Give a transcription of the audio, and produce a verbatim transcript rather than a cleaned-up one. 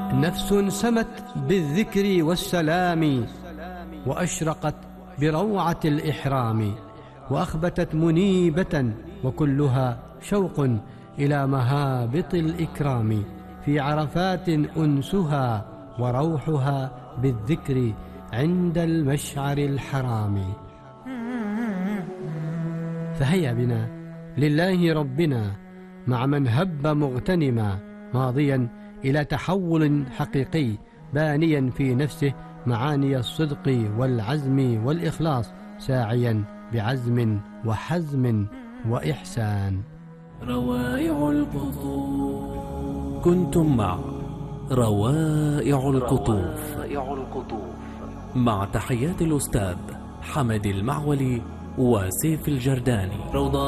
نفس سمت بالذكر والسلام، وأشرقت بروعة الإحرام، وأخبتت منيبة وكلها شوق إلى مهابط الإكرام. في عرفات أنسها وروحها بالذكر عند المشعر الحرام. فهيا بنا لله ربنا مع من هب مغتنما، ماضيا إلى تحول حقيقي، بانيا في نفسه معاني الصدق والعزم والإخلاص، ساعيا بعزم وحزم وإحسان. روائع القطوف. كنتم مع روائع القطوف مع تحيات الأستاذ حمد المعولي وسيف الجرداني.